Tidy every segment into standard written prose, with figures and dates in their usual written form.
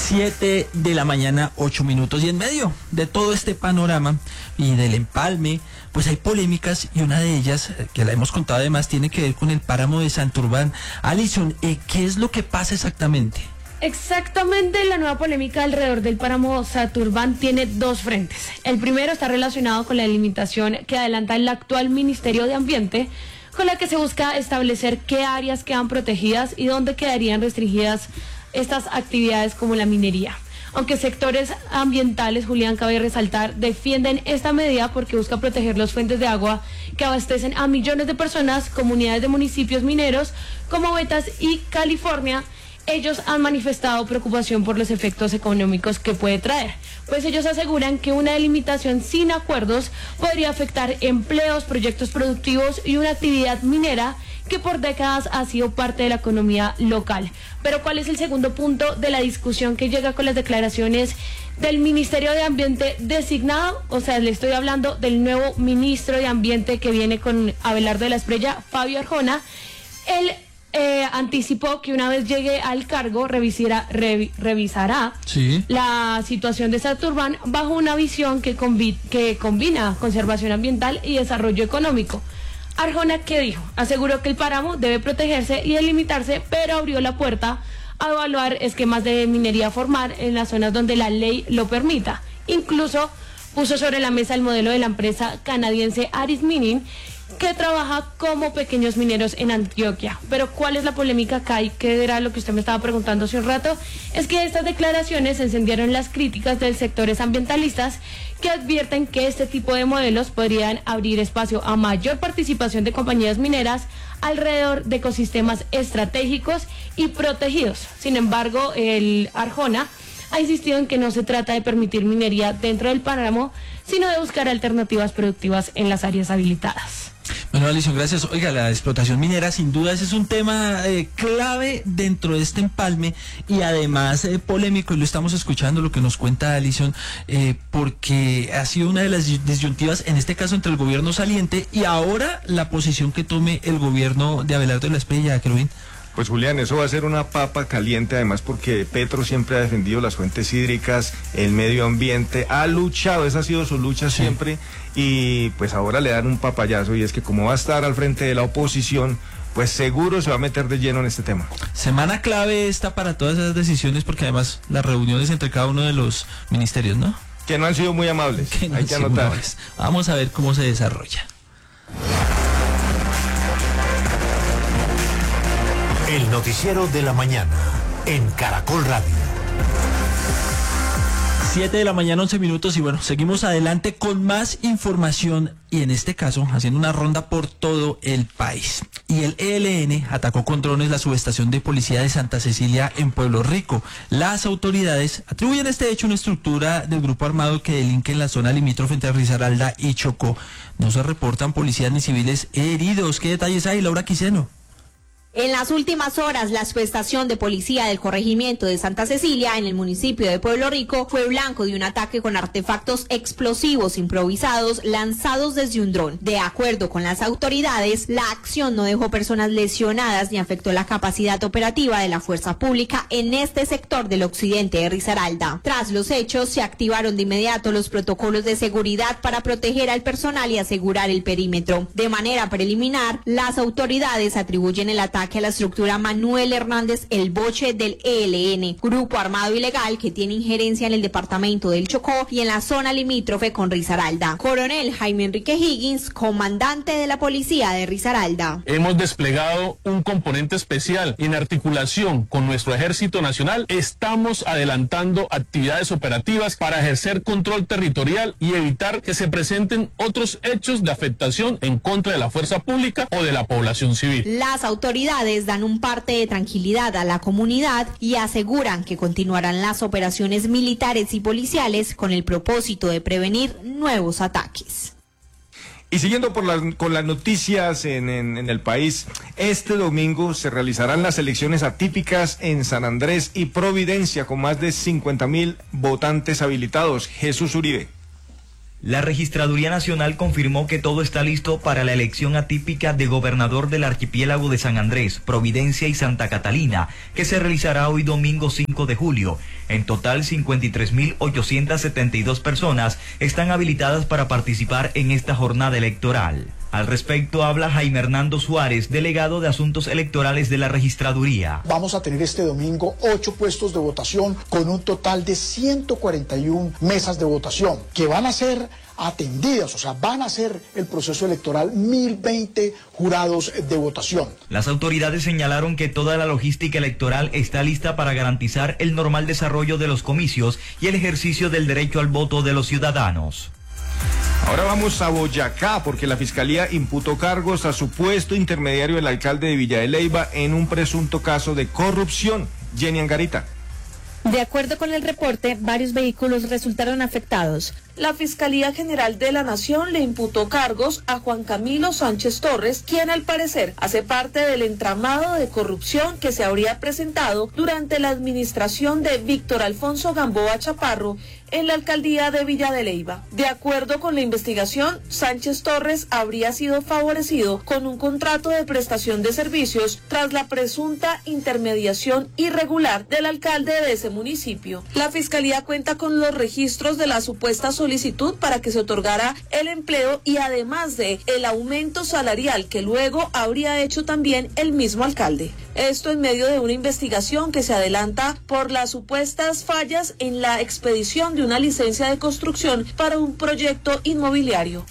7:08 a.m. Y en medio de todo este panorama y del empalme, pues hay polémicas, y una de ellas, que la hemos contado además, tiene que ver con el páramo de Santurbán. Alison, ¿qué es lo que pasa exactamente? Exactamente, la nueva polémica alrededor del páramo Santurbán tiene dos frentes. El primero está relacionado con la delimitación que adelanta el actual Ministerio de Ambiente, con la que se busca establecer qué áreas quedan protegidas y dónde quedarían restringidas estas actividades como la minería. Aunque sectores ambientales, Julián, cabe resaltar, defienden esta medida porque busca proteger las fuentes de agua que abastecen a millones de personas, comunidades de municipios mineros como Betas y California. Ellos han manifestado preocupación por los efectos económicos que puede traer, pues ellos aseguran que una delimitación sin acuerdos podría afectar empleos, proyectos productivos y una actividad minera que por décadas ha sido parte de la economía local. Pero ¿cuál es el segundo punto de la discusión que llega con las declaraciones del Ministerio de Ambiente designado? O sea, le estoy hablando del nuevo ministro de Ambiente que viene con Abelardo de la Espriella, Fabio Arjona. Él anticipó que una vez llegue al cargo revisará la situación de Santurbán bajo una visión que combina conservación ambiental y desarrollo económico. Arjona, ¿qué dijo? Aseguró que el páramo debe protegerse y delimitarse, pero abrió la puerta a evaluar esquemas de minería formal en las zonas donde la ley lo permita. Incluso puso sobre la mesa el modelo de la empresa canadiense Aris Mining, que trabaja como pequeños mineros en Antioquia. Pero ¿cuál es la polémica acá? Y que era lo que usted me estaba preguntando hace un rato, es que estas declaraciones encendieron las críticas de sectores ambientalistas que advierten que este tipo de modelos podrían abrir espacio a mayor participación de compañías mineras alrededor de ecosistemas estratégicos y protegidos. Sin embargo, el Arjona ha insistido en que no se trata de permitir minería dentro del páramo, sino de buscar alternativas productivas en las áreas habilitadas. Bueno, Alison, gracias. Oiga, la explotación minera sin duda ese es un tema clave dentro de este empalme, y además polémico, y lo estamos escuchando lo que nos cuenta Alison, porque ha sido una de las disyuntivas, en este caso entre el gobierno saliente y ahora la posición que tome el gobierno de Abelardo de la Espriella, Kelvin. Pues Julián, eso va a ser una papa caliente, además porque Petro siempre ha defendido las fuentes hídricas, el medio ambiente, ha luchado, esa ha sido su lucha siempre, y pues ahora le dan un papayazo, y es que como va a estar al frente de la oposición, pues seguro se va a meter de lleno en este tema. Semana clave esta para todas esas decisiones, porque además las reuniones entre cada uno de los ministerios, ¿no? Que no han sido muy amables, hay que anotar. Vamos a ver cómo se desarrolla. El noticiero de la mañana en Caracol Radio. 7:11 a.m. y bueno, seguimos adelante con más información, y en este caso haciendo una ronda por todo el país. Y el ELN atacó con drones la subestación de policía de Santa Cecilia en Pueblo Rico. Las autoridades atribuyen este hecho a una estructura del grupo armado que delinque en la zona limítrofe entre Risaralda y Chocó. No se reportan policías ni civiles heridos. ¿Qué detalles hay, Laura Quiseno? En las últimas horas, la subestación de policía del corregimiento de Santa Cecilia, en el municipio de Pueblo Rico, fue blanco de un ataque con artefactos explosivos improvisados lanzados desde un dron. De acuerdo con las autoridades, la acción no dejó personas lesionadas ni afectó la capacidad operativa de la fuerza pública en este sector del occidente de Risaralda. Tras los hechos, se activaron de inmediato los protocolos de seguridad para proteger al personal y asegurar el perímetro. De manera preliminar, las autoridades atribuyen el ataque a la estructura Manuel Hernández El Boche del ELN, grupo armado ilegal que tiene injerencia en el departamento del Chocó y en la zona limítrofe con Risaralda. Coronel Jaime Enrique Higgins, comandante de la policía de Risaralda. Hemos desplegado un componente especial en articulación con nuestro Ejército Nacional. Estamos adelantando actividades operativas para ejercer control territorial y evitar que se presenten otros hechos de afectación en contra de la fuerza pública o de la población civil. Las autoridades dan un parte de tranquilidad a la comunidad y aseguran que continuarán las operaciones militares y policiales con el propósito de prevenir nuevos ataques. Y siguiendo con las noticias en el país, este domingo se realizarán las elecciones atípicas en San Andrés y Providencia con más de 50.000 votantes habilitados. Jesús Uribe. La Registraduría Nacional confirmó que todo está listo para la elección atípica de gobernador del archipiélago de San Andrés, Providencia y Santa Catalina, que se realizará hoy domingo 5 de julio. En total, 53.872 personas están habilitadas para participar en esta jornada electoral. Al respecto habla Jaime Hernando Suárez, delegado de Asuntos Electorales de la Registraduría. Vamos a tener este domingo 8 puestos de votación con un total de 141 mesas de votación que van a ser atendidas, o sea, van a hacer el proceso electoral 1.020 jurados de votación. Las autoridades señalaron que toda la logística electoral está lista para garantizar el normal desarrollo de los comicios y el ejercicio del derecho al voto de los ciudadanos. Ahora vamos a Boyacá, porque la Fiscalía imputó cargos a supuesto intermediario del alcalde de Villa de Leyva en un presunto caso de corrupción. Jenny Angarita. De acuerdo con el reporte, varios vehículos resultaron afectados. La Fiscalía General de la Nación le imputó cargos a Juan Camilo Sánchez Torres, quien al parecer hace parte del entramado de corrupción que se habría presentado durante la administración de Víctor Alfonso Gamboa Chaparro en la alcaldía de Villa de Leyva. De acuerdo con la investigación, Sánchez Torres habría sido favorecido con un contrato de prestación de servicios tras la presunta intermediación irregular del alcalde de ese municipio. La Fiscalía cuenta con los registros de la supuesta solicitud para que se otorgara el empleo y además de el aumento salarial que luego habría hecho también el mismo alcalde. Esto en medio de una investigación que se adelanta por las supuestas fallas en la expedición de una licencia de construcción para un proyecto inmobiliario.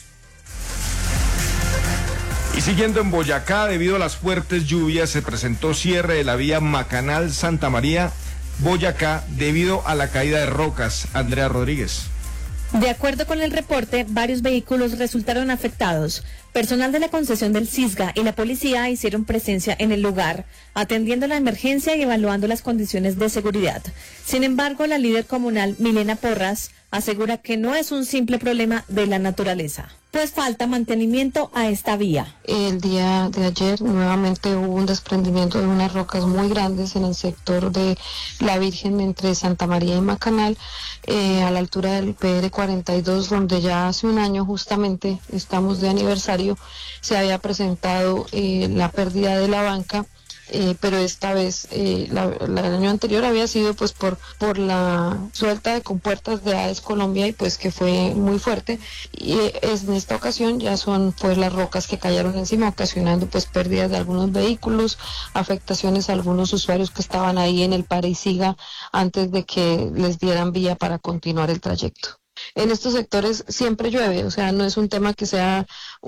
Y siguiendo en Boyacá, debido a las fuertes lluvias, se presentó cierre de la vía Macanal-Santa María, Boyacá, debido a la caída de rocas. Andrea Rodríguez. De acuerdo con el reporte, varios vehículos resultaron afectados. Personal de la concesión del Cisga y la policía hicieron presencia en el lugar, atendiendo la emergencia y evaluando las condiciones de seguridad. Sin embargo, la líder comunal Milena Porras asegura que no es un simple problema de la naturaleza, pues falta mantenimiento a esta vía. El día de ayer nuevamente hubo un desprendimiento de unas rocas muy grandes en el sector de la Virgen entre Santa María y Macanal, a la altura del PR 42, donde ya hace un año justamente estamos de aniversario, se había presentado la pérdida de la banca. Pero esta vez, el año anterior había sido pues por la suelta de compuertas de AES Colombia y pues que fue muy fuerte, y en esta ocasión ya son pues las rocas que cayeron encima, ocasionando pues pérdidas de algunos vehículos, afectaciones a algunos usuarios que estaban ahí en el pare y siga antes de que les dieran vía para continuar el trayecto. En estos sectores siempre llueve, o sea, no es un tema que sea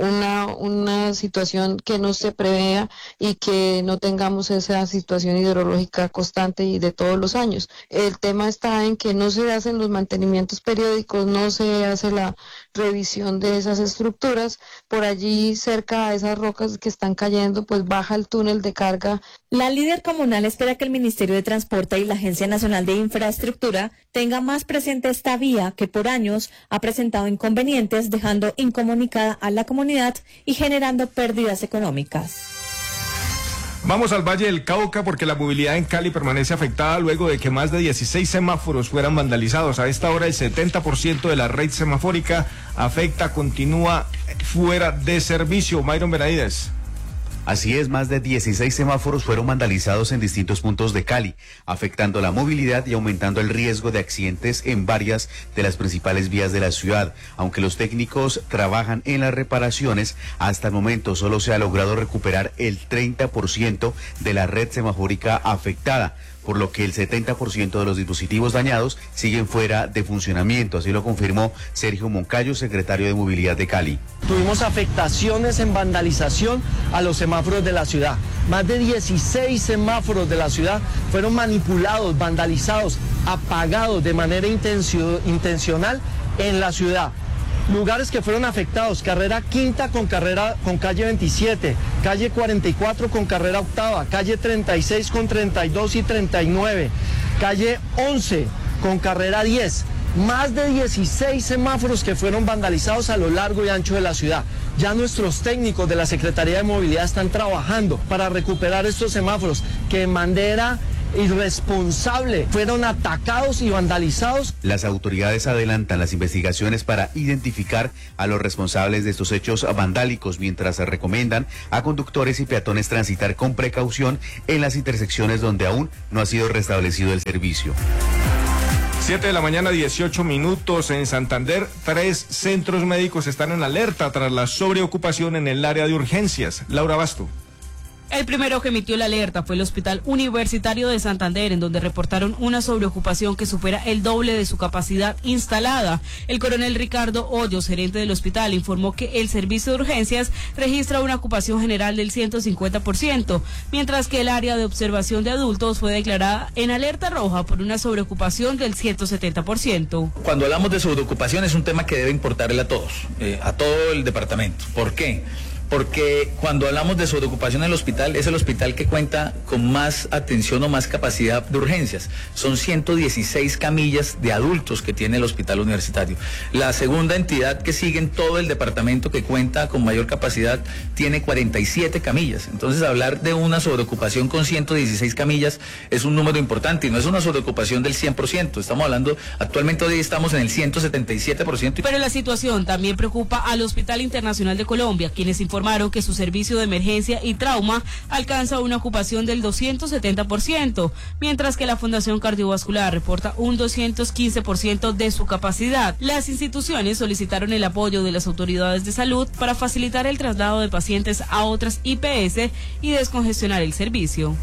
una situación que no se prevea y que no tengamos esa situación hidrológica constante y de todos los años. El tema está en que no se hacen los mantenimientos periódicos, no se hace la revisión de esas estructuras. Por allí, cerca a esas rocas que están cayendo, pues baja el túnel de carga. La líder comunal espera que el Ministerio de Transporte y la Agencia Nacional de Infraestructura tenga más presente esta vía que por años ha presentado inconvenientes, dejando incomunicada a la comunidad y generando pérdidas económicas. Vamos al Valle del Cauca, porque la movilidad en Cali permanece afectada luego de que más de 16 semáforos fueran vandalizados. A esta hora el 70% de la red semafórica continúa fuera de servicio. Mayron Benavides. Así es, más de 16 semáforos fueron vandalizados en distintos puntos de Cali, afectando la movilidad y aumentando el riesgo de accidentes en varias de las principales vías de la ciudad. Aunque los técnicos trabajan en las reparaciones, hasta el momento solo se ha logrado recuperar el 30% de la red semafórica afectada, por lo que el 70% de los dispositivos dañados siguen fuera de funcionamiento. Así lo confirmó Sergio Moncayo, secretario de Movilidad de Cali. Tuvimos afectaciones en vandalización a los semáforos de la ciudad. Más de 16 semáforos de la ciudad fueron manipulados, vandalizados, apagados de manera intencional en la ciudad. Lugares que fueron afectados: carrera quinta con calle 27, calle 44 con carrera octava, calle 36 con 32 y 39, calle 11 con carrera 10. Más de 16 semáforos que fueron vandalizados a lo largo y ancho de la ciudad. Ya nuestros técnicos de la Secretaría de Movilidad están trabajando para recuperar estos semáforos que de manera irresponsable fueron atacados y vandalizados. Las autoridades adelantan las investigaciones para identificar a los responsables de estos hechos vandálicos, mientras se recomiendan a conductores y peatones transitar con precaución en las intersecciones donde aún no ha sido restablecido el servicio. 7 de la mañana, 18 minutos. En Santander, 3 centros médicos están en alerta tras la sobreocupación en el área de urgencias. Laura Basto. El primero que emitió la alerta fue el Hospital Universitario de Santander, en donde reportaron una sobreocupación que supera el doble de su capacidad instalada. El coronel Ricardo Hoyos, gerente del hospital, informó que el servicio de urgencias registra una ocupación general del 150%, mientras que el área de observación de adultos fue declarada en alerta roja por una sobreocupación del 170%. Cuando hablamos de sobreocupación es un tema que debe importarle a todos, a todo el departamento. ¿Por qué? Porque cuando hablamos de sobreocupación en el hospital, es el hospital que cuenta con más atención o más capacidad de urgencias. Son 116 camillas de adultos que tiene el hospital universitario. La segunda entidad que sigue en todo el departamento que cuenta con mayor capacidad tiene 47 camillas. Entonces hablar de una sobreocupación con 116 camillas es un número importante y no es una sobreocupación del 100%. Estamos hablando, actualmente hoy estamos en el 177%. Pero la situación también preocupa al Hospital Internacional de Colombia, quienes informaron que su servicio de emergencia y trauma alcanza una ocupación del 270%, mientras que la Fundación Cardiovascular reporta un 215% de su capacidad. Las instituciones solicitaron el apoyo de las autoridades de salud para facilitar el traslado de pacientes a otras IPS y descongestionar el servicio.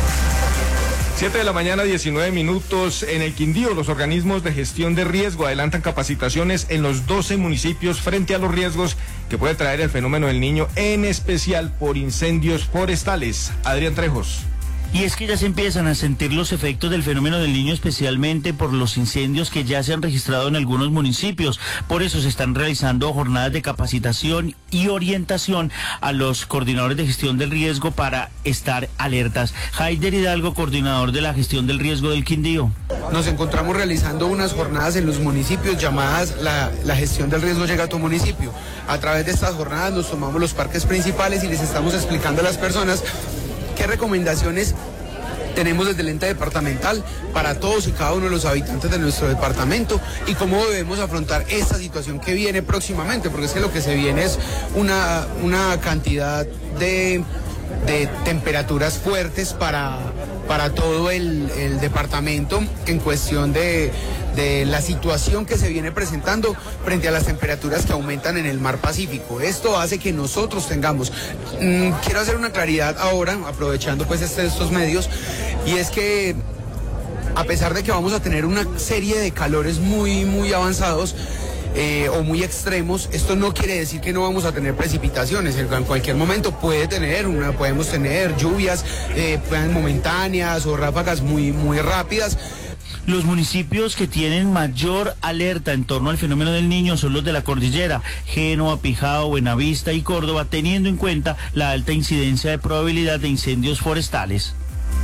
7 de la mañana, 19 minutos. En el Quindío, los organismos de gestión de riesgo adelantan capacitaciones en los 12 municipios frente a los riesgos que puede traer el fenómeno del Niño, en especial por incendios forestales. Adrián Trejos. Y es que ya se empiezan a sentir los efectos del fenómeno del Niño, especialmente por los incendios que ya se han registrado en algunos municipios. Por eso se están realizando jornadas de capacitación y orientación a los coordinadores de gestión del riesgo para estar alertas. Haider Hidalgo, coordinador de la gestión del riesgo del Quindío. Nos encontramos realizando unas jornadas en los municipios llamadas la gestión del riesgo llega a tu municipio. A través de estas jornadas nos tomamos los parques principales y les estamos explicando a las personas qué recomendaciones tenemos desde el ente departamental para todos y cada uno de los habitantes de nuestro departamento y cómo debemos afrontar esta situación que viene próximamente, porque es que lo que se viene es una cantidad de temperaturas fuertes para todo el departamento en cuestión de la situación que se viene presentando frente a las temperaturas que aumentan en el mar Pacífico. Esto hace que nosotros tengamos, quiero hacer una claridad ahora, aprovechando pues estos medios, y es que a pesar de que vamos a tener una serie de calores muy avanzados, o muy extremos, esto no quiere decir que no vamos a tener precipitaciones. En cualquier momento podemos tener lluvias momentáneas o ráfagas muy rápidas. Los municipios que tienen mayor alerta en torno al fenómeno del Niño son los de la cordillera: Génova, Pijao, Buenavista y Córdoba, teniendo en cuenta la alta incidencia de probabilidad de incendios forestales.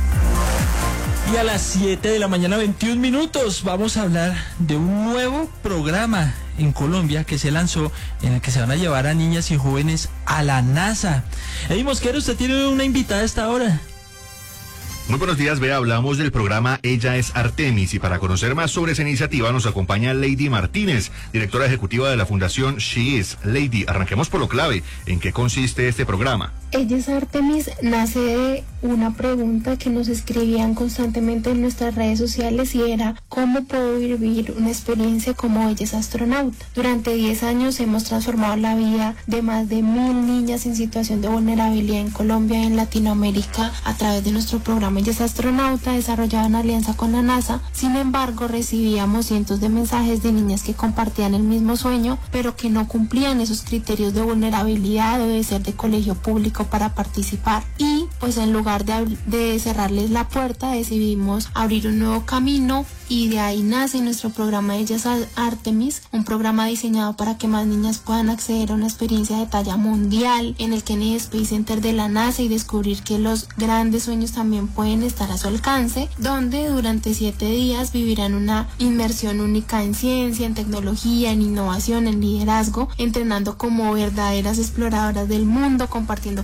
Y a las 7 de la mañana, 21 minutos, vamos a hablar de un nuevo programa en Colombia que se lanzó, en el que se van a llevar a niñas y jóvenes a la NASA. Eddie Mosquera, usted tiene una invitada a esta hora. Muy buenos días, Bea. Hablamos del programa Ella es Artemis, y para conocer más sobre esa iniciativa nos acompaña Lady Martínez, directora ejecutiva de la Fundación She Is. Lady, arranquemos por lo clave. ¿En qué consiste este programa? Ella es Artemis nace de una pregunta que nos escribían constantemente en nuestras redes sociales, y era: ¿cómo puedo vivir una experiencia como Ella es astronauta? Durante 10 años hemos transformado la vida de más de 1000 niñas en situación de vulnerabilidad en Colombia y en Latinoamérica a través de nuestro programa Ella es astronauta, desarrollado en alianza con la NASA. Sin embargo, recibíamos cientos de mensajes de niñas que compartían el mismo sueño, pero que no cumplían esos criterios de vulnerabilidad o de ser de colegio público para participar. Y pues en lugar de cerrarles la puerta, decidimos abrir un nuevo camino, y de ahí nace nuestro programa Ella es Artemis, un programa diseñado para que más niñas puedan acceder a una experiencia de talla mundial en el Kennedy Space Center de la NASA y descubrir que los grandes sueños también pueden estar a su alcance, donde durante 7 días vivirán una inmersión única en ciencia, en tecnología, en innovación, en liderazgo, entrenando como verdaderas exploradoras del mundo, compartiendo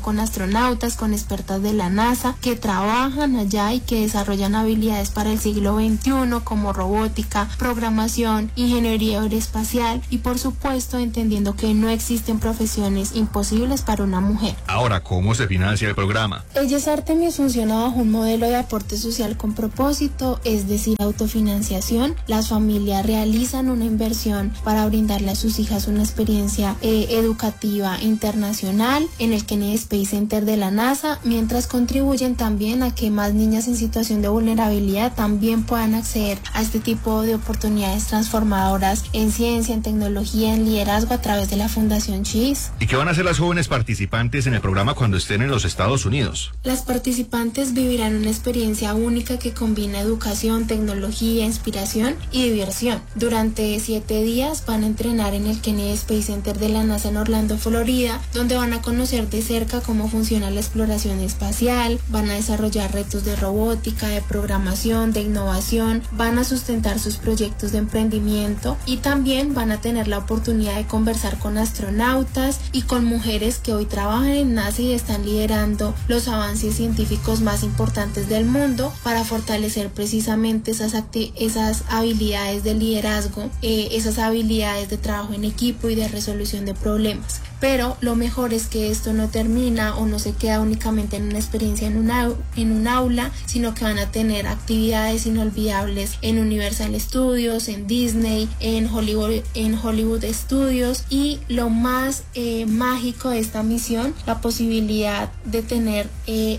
con astronautas, con expertas de la NASA que trabajan allá y que desarrollan habilidades para el siglo XXI como robótica, programación, ingeniería aeroespacial y por supuesto entendiendo que no existen profesiones imposibles para una mujer. Ahora, ¿cómo se financia el programa? Ella es Artemis funciona bajo un modelo de aporte social con propósito, es decir, autofinanciación. Las familias realizan una inversión para brindarle a sus hijas una experiencia educativa internacional en el Kennedy Space Center de la NASA, mientras contribuyen también a que más niñas en situación de vulnerabilidad también puedan acceder a este tipo de oportunidades transformadoras en ciencia, en tecnología, en liderazgo a través de la Fundación She-Is. ¿Y qué van a hacer las jóvenes participantes en el programa cuando estén en los Estados Unidos? Las participantes vivirán una experiencia única que combina educación, tecnología, inspiración y diversión. Durante 7 días van a entrenar en el Kennedy Space Center de la NASA en Orlando, Florida, donde van a conocer de cerca cómo funciona la exploración espacial, van a desarrollar retos de robótica, de programación, de innovación, van a sustentar sus proyectos de emprendimiento y también van a tener la oportunidad de conversar con astronautas y con mujeres que hoy trabajan en NASA y están liderando los avances científicos más importantes del mundo para fortalecer precisamente esas habilidades de liderazgo, esas habilidades de trabajo en equipo y de resolución de problemas. Pero lo mejor es que esto no termina o no se queda únicamente en una experiencia en un aula, sino que van a tener actividades inolvidables en Universal Studios, en Disney, en Hollywood Studios y lo más mágico de esta misión, la posibilidad de tener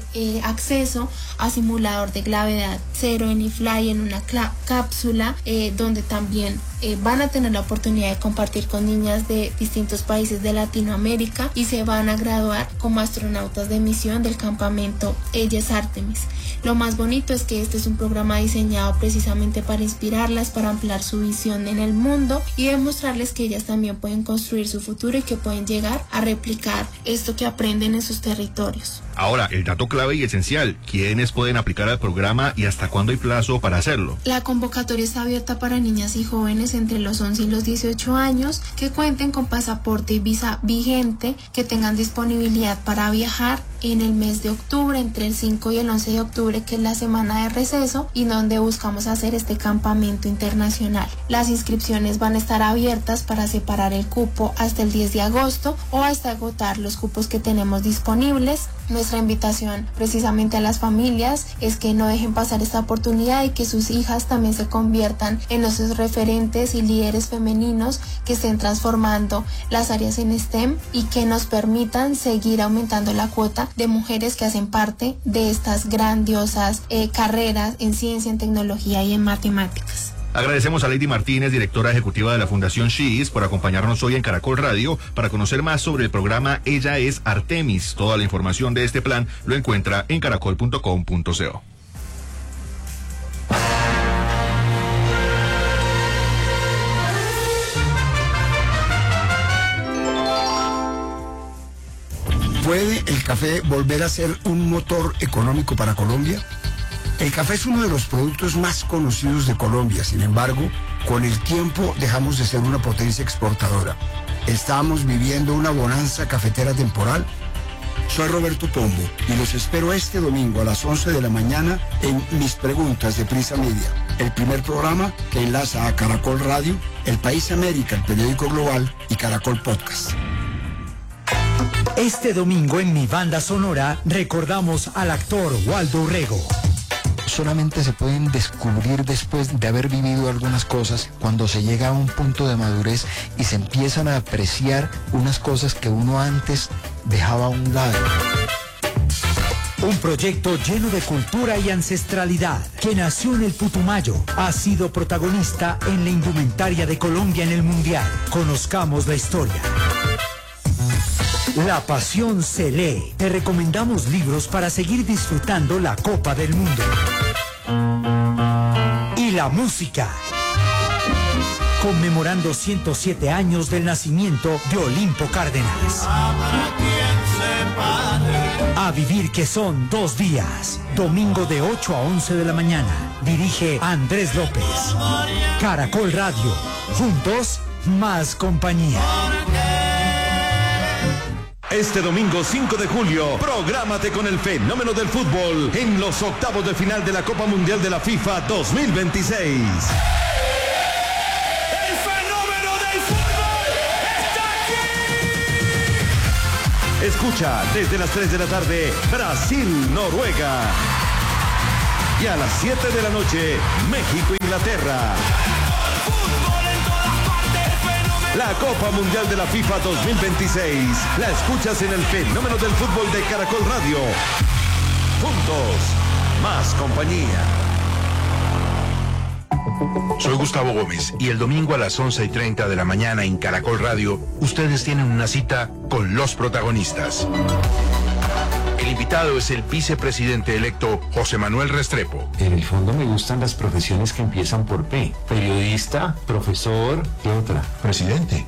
acceso a simulador de gravedad cero en eFly en una cápsula donde también van a tener la oportunidad de compartir con niñas de distintos países de Latinoamérica y se van a graduar como astronautas de misión del campamento Ella es Artemis. Lo más bonito es que este es un programa diseñado precisamente para inspirarlas, para ampliar su visión en el mundo y demostrarles que ellas también pueden construir su futuro y que pueden llegar a replicar esto que aprenden en sus territorios. Ahora, el dato clave y esencial, ¿quiénes pueden aplicar al programa y hasta cuándo hay plazo para hacerlo? La convocatoria está abierta para niñas y jóvenes entre los 11 y los 18 años que cuenten con pasaporte y visa vigente, que tengan disponibilidad para viajar en el mes de octubre, entre el 5 y el 11 de octubre, que es la semana de receso y donde buscamos hacer este campamento internacional. Las inscripciones van a estar abiertas para separar el cupo hasta el 10 de agosto o hasta agotar los cupos que tenemos disponibles. Nuestra invitación precisamente a las familias es que no dejen pasar esta oportunidad y que sus hijas también se conviertan en esos referentes y líderes femeninos que estén transformando las áreas en STEM y que nos permitan seguir aumentando la cuota de mujeres que hacen parte de estas grandiosas carreras en ciencia, en tecnología y en matemáticas. Agradecemos a Lady Martínez, directora ejecutiva de la Fundación She-Is, por acompañarnos hoy en Caracol Radio para conocer más sobre el programa Ella es Artemis. Toda la información de este plan lo encuentra en caracol.com.co. ¿Puede el café volver a ser un motor económico para Colombia? El café es uno de los productos más conocidos de Colombia, sin embargo, con el tiempo dejamos de ser una potencia exportadora. Estamos viviendo una bonanza cafetera temporal. Soy Roberto Pombo y los espero este domingo a las 11 de la mañana en Mis Preguntas de Prisa Media, el primer programa que enlaza a Caracol Radio, El País América, el periódico global y Caracol Podcast. Este domingo en Mi Banda Sonora recordamos al actor Waldo Urrego. Solamente se pueden descubrir después de haber vivido algunas cosas, cuando se llega a un punto de madurez y se empiezan a apreciar unas cosas que uno antes dejaba a un lado. Un proyecto lleno de cultura y ancestralidad, que nació en el Putumayo, ha sido protagonista en la indumentaria de Colombia en el Mundial. Conozcamos la historia. La pasión se lee. Te recomendamos libros para seguir disfrutando la Copa del Mundo. Y la música. Conmemorando 107 años del nacimiento de Olimpo Cárdenas. A vivir, que son 2 días. Domingo de 8 a 11 de la mañana. Dirige Andrés López. Caracol Radio. Juntos, más compañía. Este domingo 5 de julio, prográmate con el fenómeno del fútbol en los octavos de final de la Copa Mundial de la FIFA 2026. ¡El fenómeno del fútbol está aquí! Escucha desde las 3 de la tarde, Brasil-Noruega. Y a las 7 de la noche, México-Inglaterra. La Copa Mundial de la FIFA 2026 la escuchas en el fenómeno del fútbol de Caracol Radio. Juntos, más compañía. Soy Gustavo Gómez y el domingo a las 11:30 de la mañana en Caracol Radio, ustedes tienen una cita con los protagonistas. El invitado es el vicepresidente electo José Manuel Restrepo. En el fondo me gustan las profesiones que empiezan por P. Periodista, profesor, ¿qué otra? Presidente.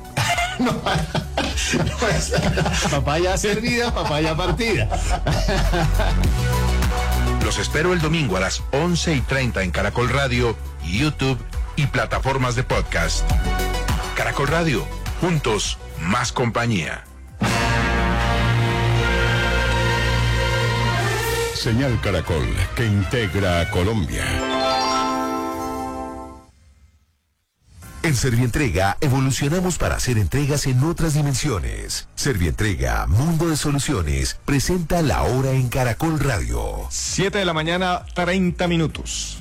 Papaya servida, papaya partida. Los espero el domingo a las 11:30 en Caracol Radio, YouTube y plataformas de podcast. Caracol Radio, juntos, más compañía. Señal Caracol, que integra a Colombia. En Servientrega evolucionamos para hacer entregas en otras dimensiones. Servientrega, Mundo de Soluciones, presenta La Hora en Caracol Radio. 7 de la mañana, 30 minutos.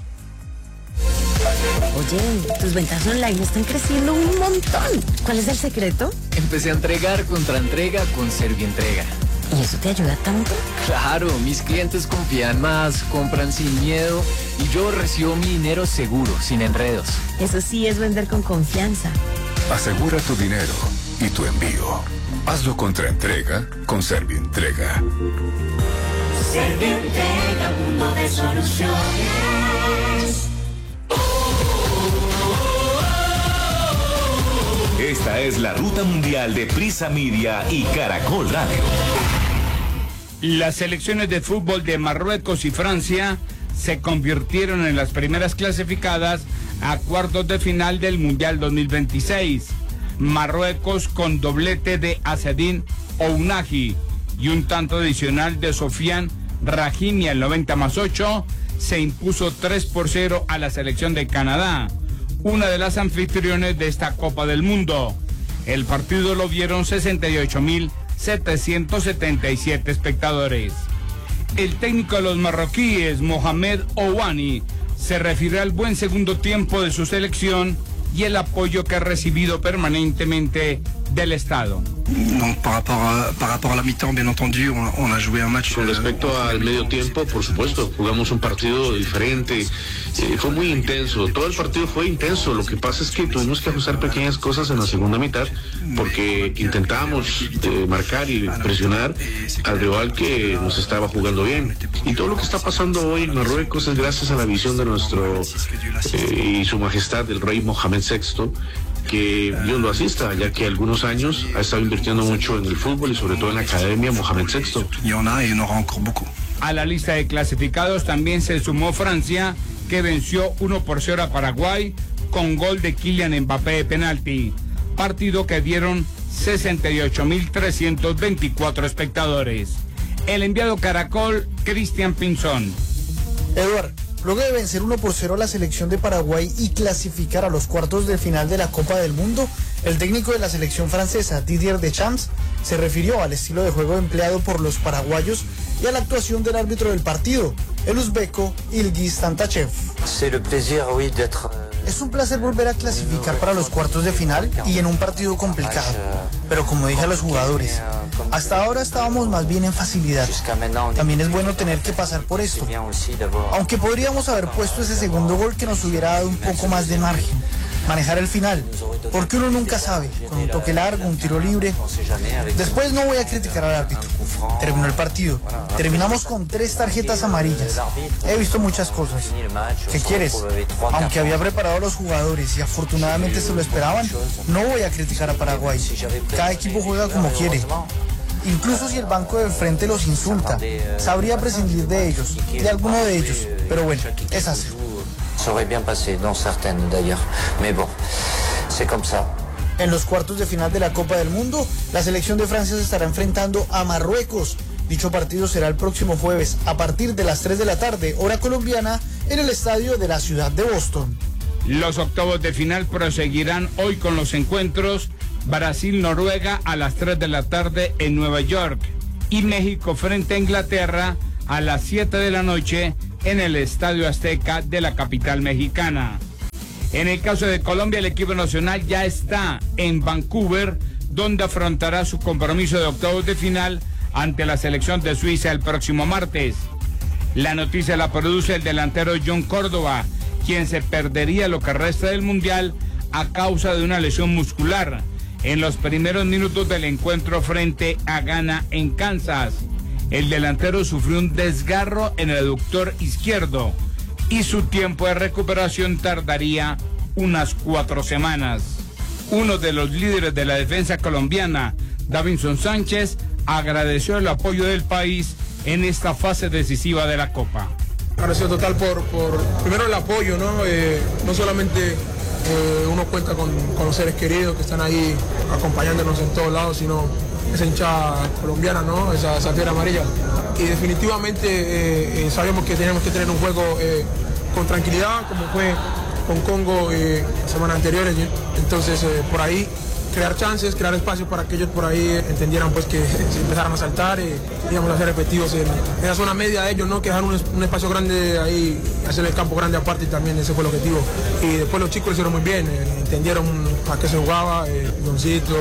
Oye, tus ventas online están creciendo un montón. ¿Cuál es el secreto? Empecé a entregar contra entrega con Servientrega. ¿Y eso te ayuda tanto? Claro, mis clientes confían más, compran sin miedo y yo recibo mi dinero seguro, sin enredos. Eso sí es vender con confianza. Asegura tu dinero y tu envío. Hazlo contra entrega con Servientrega. Servientrega, mundo de soluciones. Esta es la ruta mundial de Prisa Media y Caracol Radio. Las selecciones de fútbol de Marruecos y Francia se convirtieron en las primeras clasificadas a cuartos de final del Mundial 2026. Marruecos con doblete de Azzedine Ounahi y un tanto adicional de Sofiane Rahimi al 90+8 se impuso 3-0 a la selección de Canadá, una de las anfitriones de esta Copa del Mundo. El partido lo vieron 68.777 espectadores. El técnico de los marroquíes, Mohamed Ouani, se refirió al buen segundo tiempo de su selección y el apoyo que ha recibido permanentemente del Estado. Par rapport à la mi-temps, bien entendu, on a joué un match. Con respecto al medio tiempo, por supuesto, jugamos un partido diferente, fue muy intenso, todo el partido fue intenso, lo que pasa es que tuvimos que ajustar pequeñas cosas en la segunda mitad, porque intentábamos marcar y presionar al rival que nos estaba jugando bien. Y todo lo que está pasando hoy en Marruecos es gracias a la visión de nuestro y su majestad, el rey Mohamed VI, que Dios lo asista, ya que algunos años ha estado invirtiendo mucho en el fútbol y sobre todo en la Academia Mohamed VI. A la lista de clasificados también se sumó Francia, que venció 1-0 a Paraguay con gol de Kylian Mbappé de penalti, partido que dieron 68.324 espectadores. El enviado Caracol, Cristian Pinzón. Eduardo, luego de vencer 1-0 a la selección de Paraguay y clasificar a los cuartos de final de la Copa del Mundo, el técnico de la selección francesa, Didier Deschamps, se refirió al estilo de juego empleado por los paraguayos y a la actuación del árbitro del partido, el uzbeco Ilgiz Tantachev. Es un placer volver a clasificar para los cuartos de final y en un partido complicado. Pero como dije a los jugadores, hasta ahora estábamos más bien en facilidad. También es bueno tener que pasar por esto. Aunque podríamos haber puesto ese segundo gol que nos hubiera dado un poco más de margen. Manejar el final, porque uno nunca sabe, con un toque largo, un tiro libre. Después no voy a criticar al árbitro. Terminó el partido. Terminamos con 3 tarjetas amarillas. He visto muchas cosas. ¿Qué quieres? Aunque había preparado a los jugadores y afortunadamente se lo esperaban, no voy a criticar a Paraguay. Cada equipo juega como quiere. Incluso si el banco de frente los insulta, sabría prescindir de ellos, de alguno de ellos. Pero bueno, es así. Ça aurait bien passé, dans certaines d'ailleurs. Mais bon, c'est comme ça. En los cuartos de final de la Copa del Mundo, la selección de Francia se estará enfrentando a Marruecos. Dicho partido será el próximo jueves a partir de las 3 de la tarde, hora colombiana, en el estadio de la ciudad de Boston. Los octavos de final proseguirán hoy con los encuentros Brasil-Noruega a las 3 de la tarde en Nueva York y México frente a Inglaterra a las 7 de la noche en el Estadio Azteca de la capital mexicana. En el caso de Colombia, el equipo nacional ya está en Vancouver, donde afrontará su compromiso de octavos de final ante la selección de Suiza el próximo martes. La noticia la produce el delantero John Córdoba, quien se perdería lo que resta del Mundial a causa de una lesión muscular en los primeros minutos del encuentro frente a Ghana en Kansas. El delantero sufrió un desgarro en el aductor izquierdo y su tiempo de recuperación tardaría unas 4 semanas. Uno de los líderes de la defensa colombiana, Davinson Sánchez, agradeció el apoyo del país en esta fase decisiva de la Copa. Agradecido total por primero el apoyo, ¿no? No solamente uno cuenta con los seres queridos que están ahí acompañándonos en todos lados, sino esa hinchada colombiana, ¿no? Esa fiera amarilla. Y definitivamente sabemos que tenemos que tener un juego con tranquilidad, como fue con Congo las semanas anteriores. Entonces, por ahí crear chances, crear espacios para que ellos por ahí entendieran pues que se empezaran a saltar y íbamos a ser repetidos en esa zona media de ellos, ¿no? Que dejar un espacio grande ahí, hacer el campo grande aparte, y también ese fue el objetivo. Y después los chicos lo hicieron muy bien, entendieron a qué se jugaba, Doncito,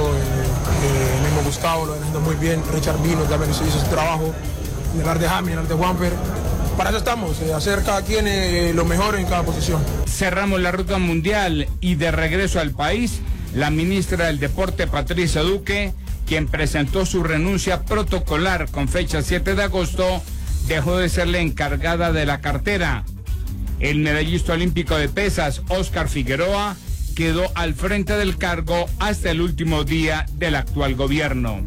el mismo Gustavo lo haciendo muy bien, Richard Vino también hizo su trabajo, el de Jaime, el de Juanfer. Para eso estamos, hacer cada quien lo mejor en cada posición. Cerramos la ruta mundial y de regreso al país, la ministra del Deporte, Patricia Duque, quien presentó su renuncia protocolar con fecha 7 de agosto, dejó de ser la encargada de la cartera. El medallista olímpico de pesas, Óscar Figueroa, quedó al frente del cargo hasta el último día del actual gobierno.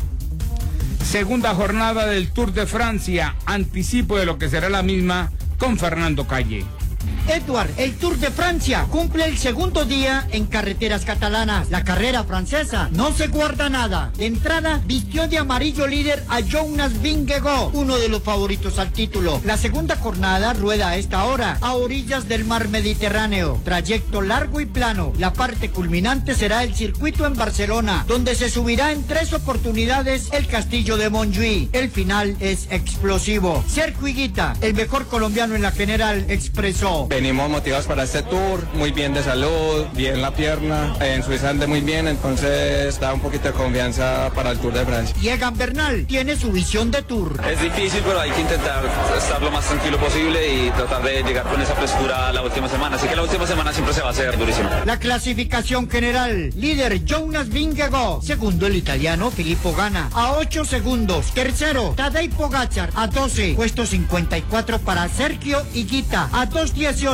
Segunda jornada del Tour de Francia, anticipo de lo que será la misma con Fernando Calle. Edward, el Tour de Francia cumple el segundo día en carreteras catalanas. La carrera francesa no se guarda nada. De entrada, vistió de amarillo líder a Jonas Vingegaard, uno de los favoritos al título. La segunda jornada rueda a esta hora, a orillas del mar Mediterráneo. Trayecto largo y plano. La parte culminante será el circuito en Barcelona, donde se subirá en 3 oportunidades el castillo de Montjuïc. El final es explosivo. Sergio Higuita, el mejor colombiano en la general, expresó: venimos motivados para este tour, muy bien de salud, bien la pierna, en Suiza ande muy bien, entonces da un poquito de confianza para el Tour de Francia. Y Egan Bernal tiene su visión de tour. Es difícil, pero hay que intentar estar lo más tranquilo posible y tratar de llegar con esa frescura la última semana, así que la última semana siempre se va a hacer durísimo. La clasificación general, líder Jonas Vingegaard, segundo el italiano Filippo Ganna a 8 segundos, tercero Tadej Pogačar a 12, puesto 54 para Sergio Higuita a 2:18.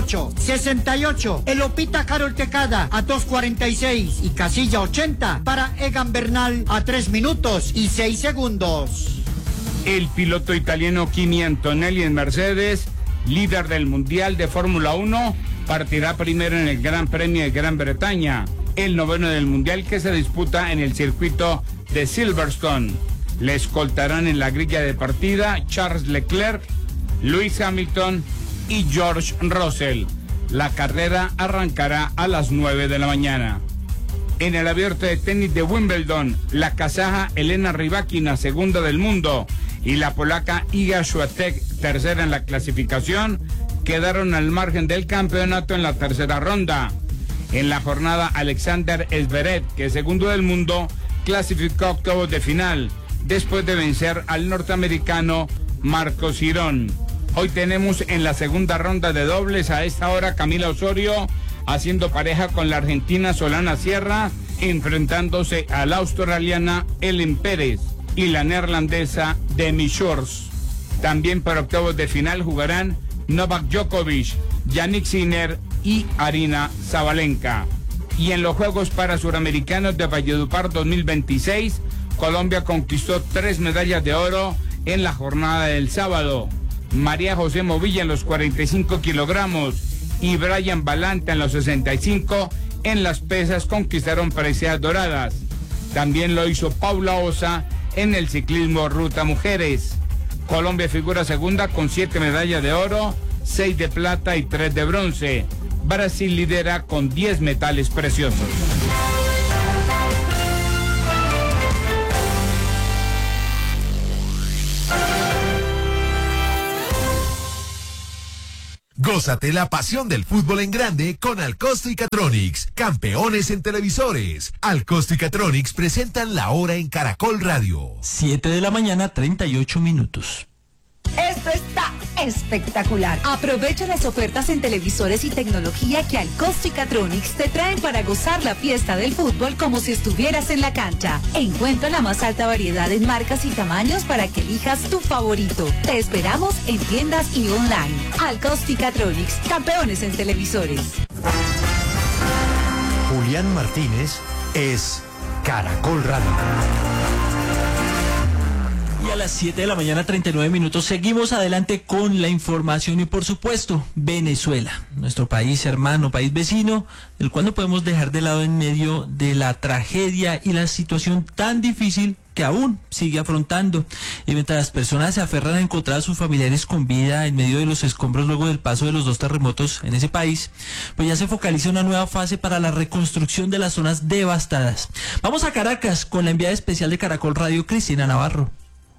68, el Opita Carol Tecada a 2:46 y casilla 80 para Egan Bernal a 3 minutos y 6 segundos. El piloto italiano Kimi Antonelli en Mercedes, líder del Mundial de Fórmula 1, partirá primero en el Gran Premio de Gran Bretaña, el noveno del Mundial que se disputa en el circuito de Silverstone. Le escoltarán en la grilla de partida Charles Leclerc, Lewis Hamilton y George Russell. La carrera arrancará a las 9 de la mañana. En el abierto de tenis de Wimbledon, la kazaja Elena Rybakina, segunda del mundo, y la polaca Iga Świątek, tercera en la clasificación, quedaron al margen del campeonato en la tercera ronda. En la jornada, Alexander Zverev, que es segundo del mundo, clasificó a octavos de final, después de vencer al norteamericano Marcos Girón. Hoy tenemos en la segunda ronda de dobles a esta hora Camila Osorio haciendo pareja con la argentina Solana Sierra, enfrentándose a la australiana Ellen Pérez y la neerlandesa Demi Schuurs. También para octavos de final jugarán Novak Djokovic, Jannik Sinner y Aryna Sabalenka. Y en los Juegos Parasuramericanos de Valledupar 2026, Colombia conquistó 3 medallas de oro en la jornada del sábado. María José Movilla en los 45 kilogramos y Brian Balanta en los 65 en las pesas conquistaron preseas doradas. También lo hizo Paula Osa en el ciclismo ruta mujeres. Colombia figura segunda con 7 medallas de oro, 6 de plata y 3 de bronce. Brasil lidera con 10 metales preciosos. Gózate la pasión del fútbol en grande con Alcosto y Catronics, campeones en televisores. Alcosto y Catronics presentan La Hora en Caracol Radio. 7 de la mañana, 38 minutos. Esto está espectacular. Aprovecha las ofertas en televisores y tecnología que Alcosto y Catronics te traen para gozar la fiesta del fútbol como si estuvieras en la cancha. Encuentra la más alta variedad en marcas y tamaños para que elijas tu favorito. Te esperamos en tiendas y online. Alcosto y Catronics, campeones en televisores. Julián Martínez es Caracol Radio. Y a las 7 de la mañana, 39 minutos, seguimos adelante con la información y por supuesto, Venezuela, nuestro país hermano, país vecino, el cual no podemos dejar de lado en medio de la tragedia y la situación tan difícil que aún sigue afrontando. Y mientras las personas se aferran a encontrar a sus familiares con vida en medio de los escombros luego del paso de los 2 terremotos en ese país, pues ya se focaliza una nueva fase para la reconstrucción de las zonas devastadas. Vamos a Caracas con la enviada especial de Caracol Radio, Cristina Navarro.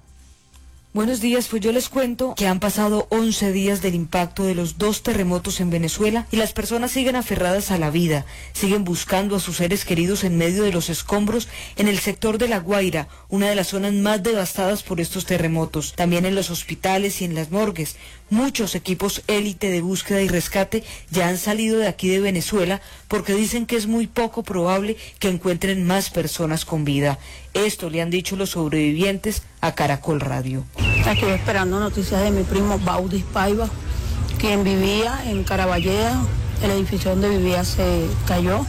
Buenos días, pues yo les cuento que han pasado 11 días del impacto de los 2 terremotos en Venezuela y las personas siguen aferradas a la vida, siguen buscando a sus seres queridos en medio de los escombros en el sector de La Guaira, una de las zonas más devastadas por estos terremotos, también en los hospitales y en las morgues. Muchos equipos élite de búsqueda y rescate ya han salido de aquí de Venezuela porque dicen que es muy poco probable que encuentren más personas con vida. Esto le han dicho los sobrevivientes a Caracol Radio. Estoy esperando noticias de mi primo Baudis Paiva, quien vivía en Caraballeda. El edificio donde vivía se cayó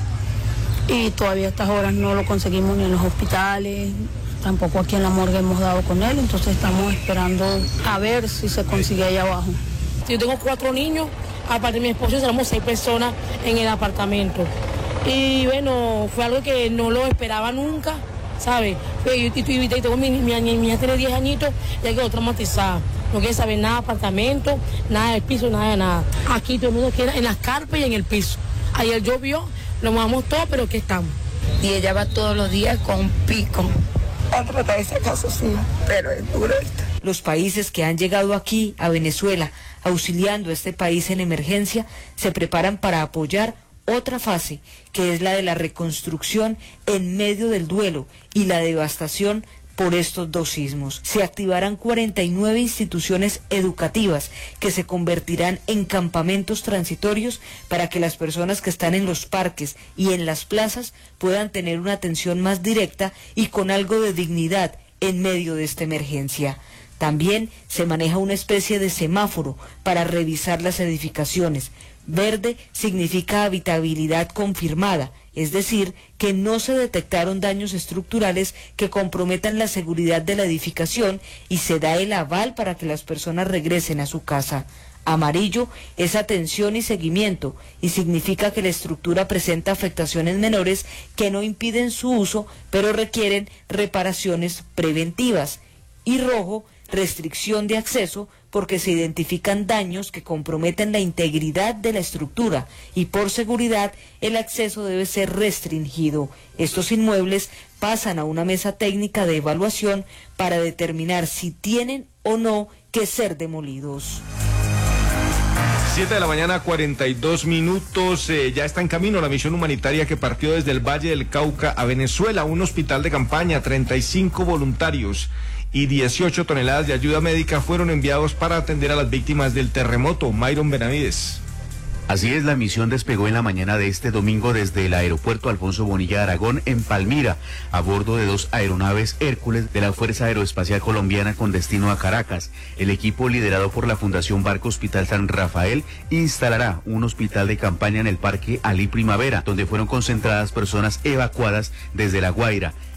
y todavía a estas horas no lo conseguimos ni en los hospitales, tampoco aquí en la morgue hemos dado con él, entonces estamos esperando a ver si se consigue allá abajo. Yo tengo 4 niños, aparte de mi esposo, éramos 6 personas en el apartamento. Y bueno, fue algo que no lo esperaba nunca, ¿sabes? Y tengo mi niña tiene 10 añitos, ya quedó traumatizada. No quiere saber nada de apartamento, nada del piso, nada de nada. Aquí todo el mundo quiere en las carpas y en el piso. Ayer llovió, lo mojamos todo, pero aquí estamos. Y ella va todos los días con pico a tratar ese caso, sí, pero es duro esto. Los países que han llegado aquí, a Venezuela, auxiliando a este país en emergencia, se preparan para apoyar otra fase, que es la de la reconstrucción en medio del duelo y la devastación por estos 2 sismos. Se activarán 49 instituciones educativas que se convertirán en campamentos transitorios para que las personas que están en los parques y en las plazas puedan tener una atención más directa y con algo de dignidad en medio de esta emergencia. También se maneja una especie de semáforo para revisar las edificaciones. Verde significa habitabilidad confirmada, es decir, que no se detectaron daños estructurales que comprometan la seguridad de la edificación y se da el aval para que las personas regresen a su casa. Amarillo es atención y seguimiento y significa que la estructura presenta afectaciones menores que no impiden su uso, pero requieren reparaciones preventivas. Y rojo, restricción de acceso, porque se identifican daños que comprometen la integridad de la estructura y por seguridad el acceso debe ser restringido. Estos inmuebles pasan a una mesa técnica de evaluación para determinar si tienen o no que ser demolidos. 7 de la mañana, 42 minutos. Ya está en camino la misión humanitaria que partió desde el Valle del Cauca a Venezuela. Un hospital de campaña, 35 voluntarios y 18 toneladas de ayuda médica fueron enviados para atender a las víctimas del terremoto. Myron Benavides. Así es, la misión despegó en la mañana de este domingo desde el aeropuerto Alfonso Bonilla Aragón en Palmira, a bordo de 2 aeronaves Hércules de la Fuerza Aeroespacial Colombiana con destino a Caracas. El equipo, liderado por la Fundación Barco Hospital San Rafael, instalará un hospital de campaña en el Parque Alí Primavera, donde fueron concentradas personas evacuadas desde La Guaira.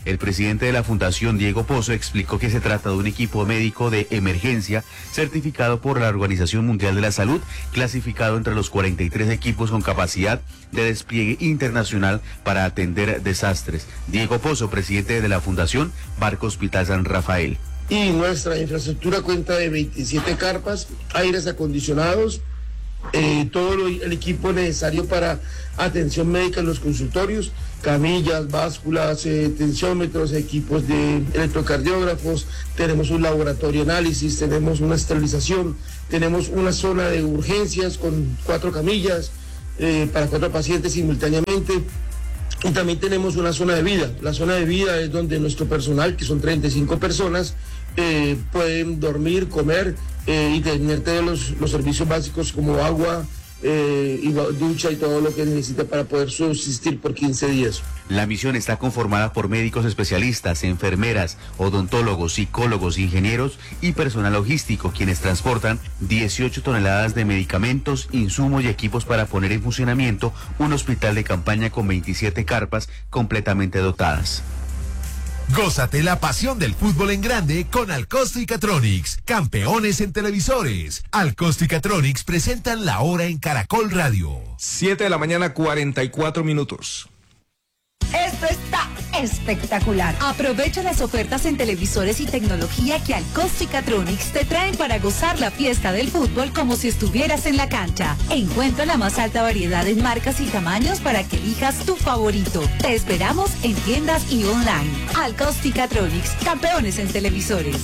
El presidente de la Fundación, Diego Pozo, explicó que se trata de un equipo médico de emergencia certificado por la Organización Mundial de la Salud, clasificado entre los 43 equipos con capacidad de despliegue internacional para atender desastres. Diego Pozo, presidente de la Fundación Barco Hospital San Rafael. Y nuestra infraestructura cuenta de 27 carpas, aires acondicionados, todo el equipo necesario para atención médica en los consultorios, camillas, básculas, tensiómetros, equipos de electrocardiógrafos, tenemos un laboratorio de análisis, tenemos una esterilización, tenemos una zona de urgencias con 4 camillas para 4 pacientes simultáneamente. Y también tenemos una zona de vida. La zona de vida es donde nuestro personal, que son 35 personas, pueden dormir, comer y tener todos los servicios básicos como agua, y ducha y todo lo que necesita para poder subsistir por 15 días. La misión está conformada por médicos especialistas, enfermeras, odontólogos, psicólogos, ingenieros y personal logístico, quienes transportan 18 toneladas de medicamentos, insumos y equipos para poner en funcionamiento un hospital de campaña con 27 carpas completamente dotadas. Gózate la pasión del fútbol en grande con Alcosto y Catronics, campeones en televisores. Alcosto y Catronics presentan La Hora en Caracol Radio. 7 de la mañana, 44 minutos. Esto está espectacular. Aprovecha las ofertas en televisores y tecnología que Alcosto y Catronics te traen para gozar la fiesta del fútbol como si estuvieras en la cancha. Encuentra la más alta variedad en marcas y tamaños para que elijas tu favorito. Te esperamos en tiendas y online. Alcosto y Catronics, campeones en televisores.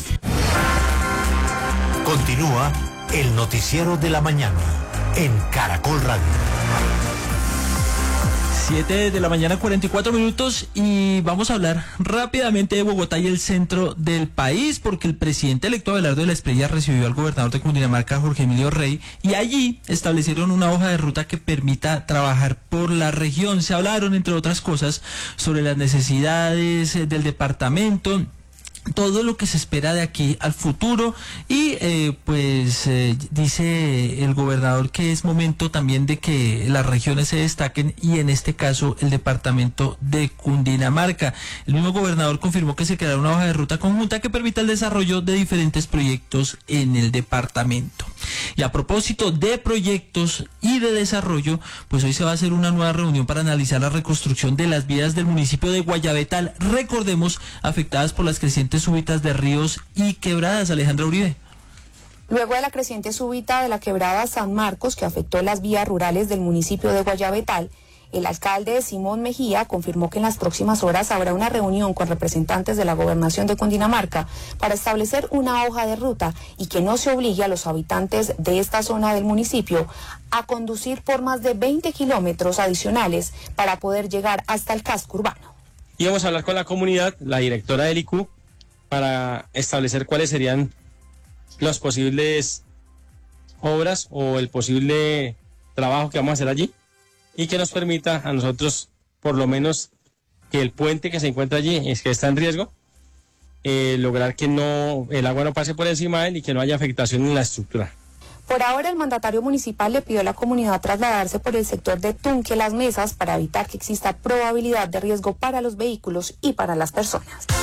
Continúa el noticiero de la mañana en Caracol Radio. 7 de la mañana, 44 minutos, y vamos a hablar rápidamente de Bogotá y el centro del país, porque el presidente electo Abelardo de la Espriella recibió al gobernador de Cundinamarca, Jorge Emilio Rey, y allí establecieron una hoja de ruta que permita trabajar por la región. Se hablaron, entre otras cosas, sobre las necesidades del departamento, todo lo que se espera de aquí al futuro, y dice el gobernador que es momento también de que las regiones se destaquen, y en este caso el departamento de Cundinamarca. El mismo gobernador confirmó que se creará una hoja de ruta conjunta que permita el desarrollo de diferentes proyectos en el departamento. Y a propósito de proyectos y de desarrollo, pues hoy se va a hacer una nueva reunión para analizar la reconstrucción de las vías del municipio de Guayabetal, recordemos, afectadas por las crecientes súbitas de ríos y quebradas. Alejandra Uribe. Luego de la creciente súbita de la quebrada San Marcos, que afectó las vías rurales del municipio de Guayabetal, el alcalde Simón Mejía confirmó que en las próximas horas habrá una reunión con representantes de la gobernación de Cundinamarca para establecer una hoja de ruta y que no se obligue a los habitantes de esta zona del municipio a conducir por más de 20 kilómetros adicionales para poder llegar hasta el casco urbano. Íbamos a hablar con la comunidad, la directora del IQ, para establecer cuáles serían las posibles obras o el posible trabajo que vamos a hacer allí, y que nos permita a nosotros, por lo menos, que el puente que se encuentra allí, es que está en riesgo, lograr que el agua no pase por encima de él y que no haya afectación en la estructura. Por ahora, el mandatario municipal le pidió a la comunidad trasladarse por el sector de Tunque Las Mesas para evitar que exista probabilidad de riesgo para los vehículos y para las personas.